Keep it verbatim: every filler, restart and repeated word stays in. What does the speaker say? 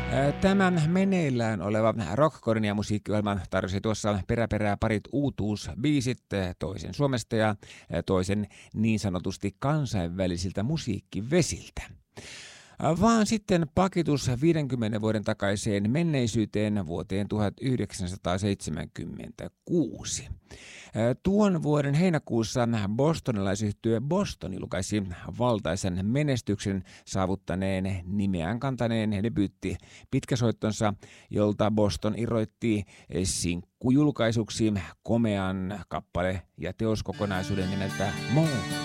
Tämä meneillään oleva Rockcornia musiikkiohjelma tarjosi tuossa peräperää parit uutuusbiisit, toisen Suomesta ja toisen niin sanotusti kansainvälisiltä musiikkivesiltä. Vaan sitten pakitus viidenkymmenen vuoden takaiseen menneisyyteen vuoteen tuhatyhdeksänsataaseitsemänkymmentäkuusi. Tuon vuoden heinäkuussa bostonilaisyhtye Boston julkaisi valtaisen menestyksen saavuttaneen nimeään kantaneen debyytti pitkäsoittonsa, jolta Boston irroitti sinkkujulkaisuksi komean kappale- ja teoskokonaisuuden nimeltä More.